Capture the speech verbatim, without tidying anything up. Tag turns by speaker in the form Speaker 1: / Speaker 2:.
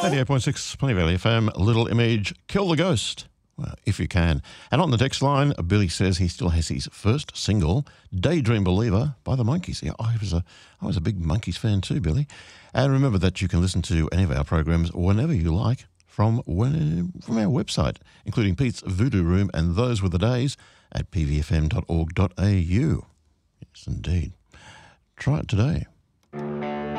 Speaker 1: eighty-eight point six Plenty Valley F M, Little Image, Kill the Ghost. Well, if you can. And on the text line, Billy says he still has his first single, Daydream Believer, by the Monkees. Yeah, I was a, I was a big Monkees fan too, Billy. And remember that you can listen to any of our programs whenever you like from when, from our website, including Pete's Voodoo Room and Those Were the Days at p v f m dot org dot a u. Yes, indeed. Try it today.